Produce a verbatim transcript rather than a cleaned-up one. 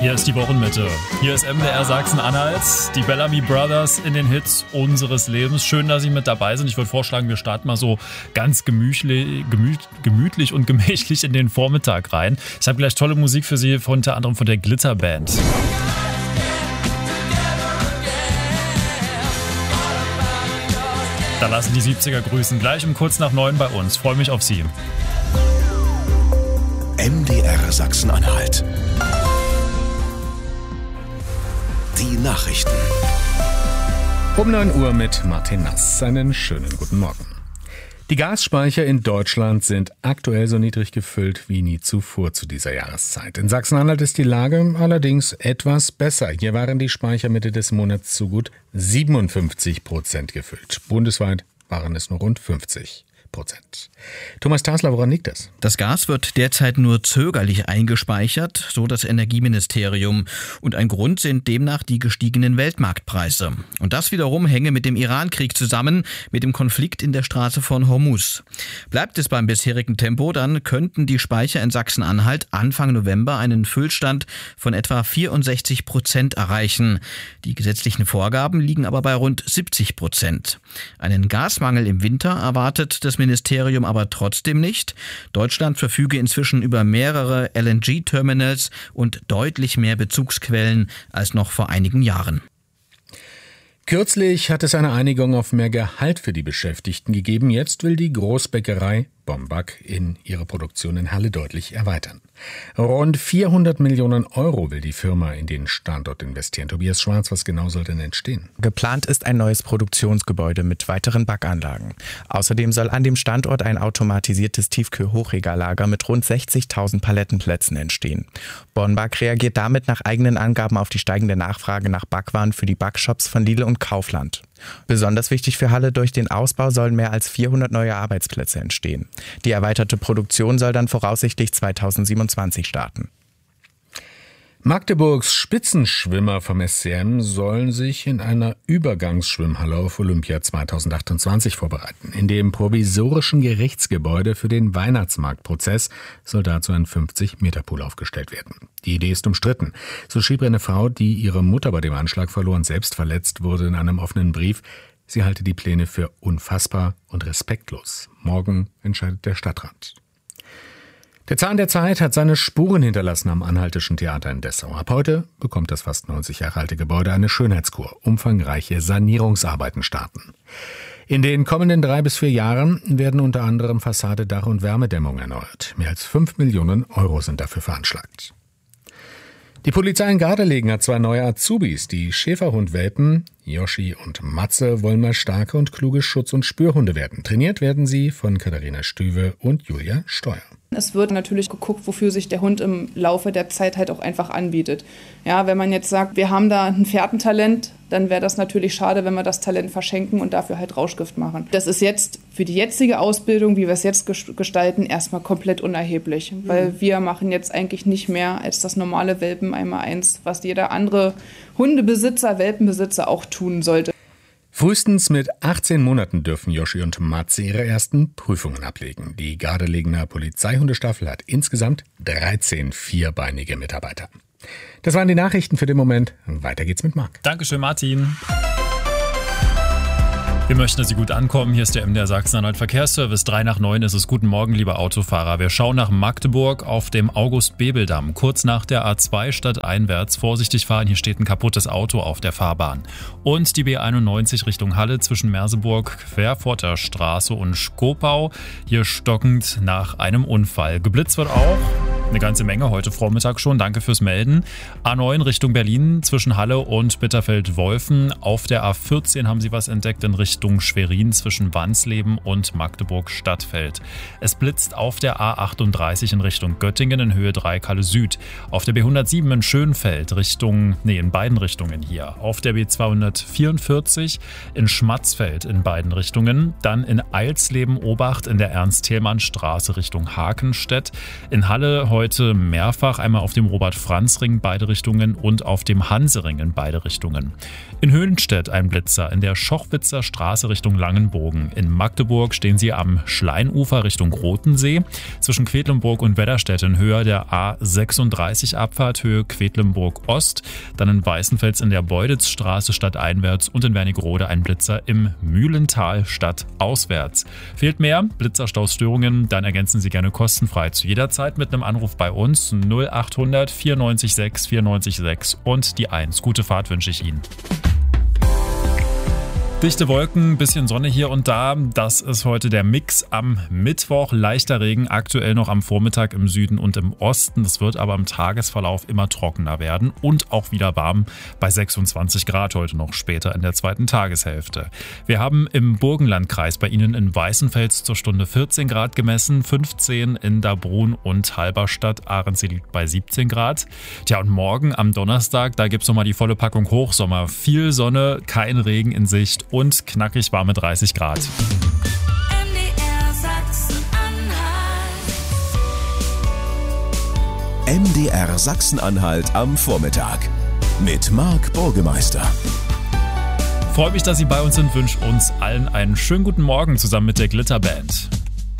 Hier ist die Wochenmitte. Hier ist M D R Sachsen-Anhalt, die Bellamy Brothers in den Hits unseres Lebens. Schön, dass Sie mit dabei sind. Ich würde vorschlagen, wir starten mal so ganz gemütlich, gemüt, gemütlich und gemächlich in den Vormittag rein. Ich habe gleich tolle Musik für Sie, von unter anderem von der Glitterband. Da lassen die siebziger grüßen. Gleich um kurz nach neun bei uns. Freue mich auf Sie. M D R Sachsen-Anhalt. Die Nachrichten. Um neun Uhr mit Martin Nass. Einen schönen guten Morgen. Die Gasspeicher in Deutschland sind aktuell so niedrig gefüllt wie nie zuvor zu dieser Jahreszeit. In Sachsen-Anhalt ist die Lage allerdings etwas besser. Hier waren die Speicher Mitte des Monats zu gut siebenundfünfzig Prozent gefüllt. Bundesweit waren es nur rund fünfzig Prozent. Thomas Tasler, woran liegt das? Das Gas wird derzeit nur zögerlich eingespeichert, so das Energieministerium. Und ein Grund sind demnach die gestiegenen Weltmarktpreise. Und das wiederum hänge mit dem Irankrieg zusammen, mit dem Konflikt in der Straße von Hormuz. Bleibt es beim bisherigen Tempo, dann könnten die Speicher in Sachsen-Anhalt Anfang November einen Füllstand von etwa vierundsechzig Prozent erreichen. Die gesetzlichen Vorgaben liegen aber bei rund siebzig Prozent. Einen Gasmangel im Winter erwartet das Ministerium aber trotzdem nicht. Deutschland verfüge inzwischen über mehrere L N G-Terminals und deutlich mehr Bezugsquellen als noch vor einigen Jahren. Kürzlich hat es eine Einigung auf mehr Gehalt für die Beschäftigten gegeben. Jetzt will die Großbäckerei Bombac in ihre Produktion in Halle deutlich erweitern. Rund vierhundert Millionen Euro will die Firma in den Standort investieren. Tobias Schwarz, was genau soll denn entstehen? Geplant ist ein neues Produktionsgebäude mit weiteren Backanlagen. Außerdem soll an dem Standort ein automatisiertes Tiefkühl-Hochregallager mit rund sechzigtausend Palettenplätzen entstehen. Bombac reagiert damit nach eigenen Angaben auf die steigende Nachfrage nach Backwaren für die Backshops von Lidl und Kaufland. Besonders wichtig für Halle: durch den Ausbau sollen mehr als vierhundert neue Arbeitsplätze entstehen. Die erweiterte Produktion soll dann voraussichtlich zweitausendsiebenundzwanzig starten. Magdeburgs Spitzenschwimmer vom S C M sollen sich in einer Übergangsschwimmhalle auf Olympia zweitausendachtundzwanzig vorbereiten. In dem provisorischen Gerichtsgebäude für den Weihnachtsmarktprozess soll dazu ein fünfzig Meter Pool aufgestellt werden. Die Idee ist umstritten. So schrieb eine Frau, die ihre Mutter bei dem Anschlag verlor und selbst verletzt wurde, in einem offenen Brief, sie halte die Pläne für unfassbar und respektlos. Morgen entscheidet der Stadtrat. Der Zahn der Zeit hat seine Spuren hinterlassen am Anhaltischen Theater in Dessau. Ab heute bekommt das fast neunzig Jahre alte Gebäude eine Schönheitskur. Umfangreiche Sanierungsarbeiten starten. In den kommenden drei bis vier Jahren werden unter anderem Fassade, Dach und Wärmedämmung erneuert. Mehr als fünf Millionen Euro sind dafür veranschlagt. Die Polizei in Gardelegen hat zwei neue Azubis. Die Schäferhund-Welpen Yoshi und Matze wollen mal starke und kluge Schutz- und Spürhunde werden. Trainiert werden sie von Katharina Stüwe und Julia Steuer. Es wird natürlich geguckt, wofür sich der Hund im Laufe der Zeit halt auch einfach anbietet. Ja, wenn man jetzt sagt, wir haben da ein Fährtentalent, dann wäre das natürlich schade, wenn wir das Talent verschenken und dafür halt Rauschgift machen. Das ist jetzt für die jetzige Ausbildung, wie wir es jetzt gestalten, erstmal komplett unerheblich. Mhm. Weil wir machen jetzt eigentlich nicht mehr als das normale Welpen einmal eins, was jeder andere Hundebesitzer, Welpenbesitzer auch tun sollte. Frühestens mit achtzehn Monaten dürfen Yoshi und Matze ihre ersten Prüfungen ablegen. Die Gardelegener Polizeihundestaffel hat insgesamt dreizehn vierbeinige Mitarbeiter. Das waren die Nachrichten für den Moment. Weiter geht's mit Marc. Dankeschön, Martin. Wir möchten, dass Sie gut ankommen. Hier ist der M D R Sachsen-Anhalt Verkehrsservice. Drei nach neun ist es. Guten Morgen, liebe Autofahrer. Wir schauen nach Magdeburg auf dem August-Bebel-Damm. Kurz nach der A zwei stadteinwärts. Vorsichtig fahren, hier steht ein kaputtes Auto auf der Fahrbahn. Und die B einundneunzig Richtung Halle zwischen Merseburg, Querforter Straße und Skopau. Hier stockend nach einem Unfall. Geblitzt wird auch eine ganze Menge heute Vormittag schon. Danke fürs Melden. A neun Richtung Berlin zwischen Halle und Bitterfeld-Wolfen. Auf der A vierzehn haben Sie was entdeckt in Richtung Schwerin zwischen Wansleben und Magdeburg-Stadtfeld. Es blitzt auf der A achtunddreißig in Richtung Göttingen in Höhe drei Kalle Süd. Auf der B hundertsieben in Schönfeld Richtung, nee, in beiden Richtungen hier. Auf der B zweihundertvierundvierzig in Schmatzfeld in beiden Richtungen. Dann in Eilsleben-Obacht in der Ernst-Thälmann-Straße Richtung Hakenstedt. In Halle heute heute mehrfach, einmal auf dem Robert-Franz-Ring beide Richtungen und auf dem Hansering in beide Richtungen. In Höhenstedt ein Blitzer in der Schochwitzer Straße Richtung Langenbogen. In Magdeburg stehen Sie am Schleinufer Richtung Rotensee. Zwischen Quedlinburg und Wedderstedt in Höhe der A sechsunddreißig Abfahrt Höhe Quedlinburg Ost. Dann in Weißenfels in der Beuditzstraße stadteinwärts und in Wernigerode ein Blitzer im Mühlental stadtauswärts. Fehlt mehr Blitzerstausstörungen, dann ergänzen Sie gerne kostenfrei zu jeder Zeit mit einem Anruf bei uns null achthundert vierundneunzig sechs vierundneunzig sechs und die eins. Gute Fahrt wünsche ich Ihnen. Dichte Wolken, bisschen Sonne hier und da. Das ist heute der Mix am Mittwoch. Leichter Regen aktuell noch am Vormittag im Süden und im Osten. Es wird aber im Tagesverlauf immer trockener werden und auch wieder warm bei sechsundzwanzig Grad heute noch später in der zweiten Tageshälfte. Wir haben im Burgenlandkreis bei Ihnen in Weißenfels zur Stunde vierzehn Grad gemessen, fünfzehn in Dabrun und Halberstadt. Ahrensee liegt bei siebzehn Grad. Tja, und morgen am Donnerstag, da gibt's nochmal die volle Packung Hochsommer. Viel Sonne, kein Regen in Sicht und knackig warme dreißig Grad. M D R Sachsen-Anhalt. M D R Sachsen-Anhalt am Vormittag mit Marc Burgemeister. Freue mich, dass Sie bei uns sind, wünsche uns allen einen schönen guten Morgen zusammen mit der Glitterband.